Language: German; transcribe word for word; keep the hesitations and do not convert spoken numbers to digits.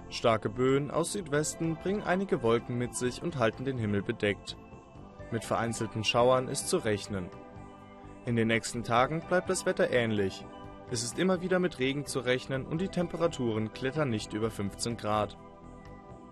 Starke Böen aus Südwesten bringen einige Wolken mit sich und halten den Himmel bedeckt. Mit vereinzelten Schauern ist zu rechnen. In den nächsten Tagen bleibt das Wetter ähnlich. Es ist immer wieder mit Regen zu rechnen und die Temperaturen klettern nicht über fünfzehn Grad.